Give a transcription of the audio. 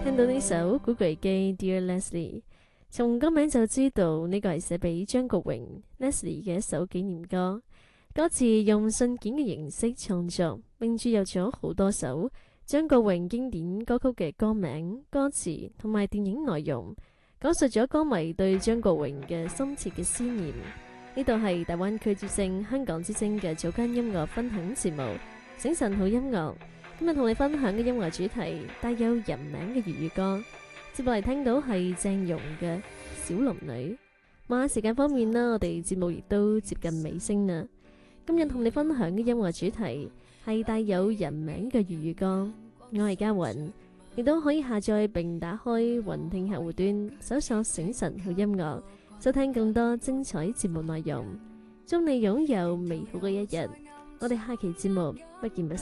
聽到呢首《古巨基 Dear Leslie》，從歌名就知道呢個係寫俾張國榮 Leslie 嘅一首紀念歌。歌詞用信件嘅形式創作，並注入咗好多首張國榮經典歌曲嘅歌名、歌詞同埋電影內容，講述咗歌迷對張國榮嘅深切嘅思念。呢度係大灣區之聲、香港之聲嘅早間音樂分享節目《醒晨好音樂》。今日同你分享嘅音樂主題帶有人名嘅粵語歌，接落嚟聽到係鄭融嘅《小龍女》。馬時間方面啦，我哋節目亦都接近尾聲啦。今日同你分享嘅音樂主題係帶有人名嘅粵語歌。我係嘉雲，亦都可以下載並打開雲聽客戶端，搜索醒晨好音樂，收聽更多精彩節目內容。祝你擁有美好嘅一日，我哋下期節目不見不散。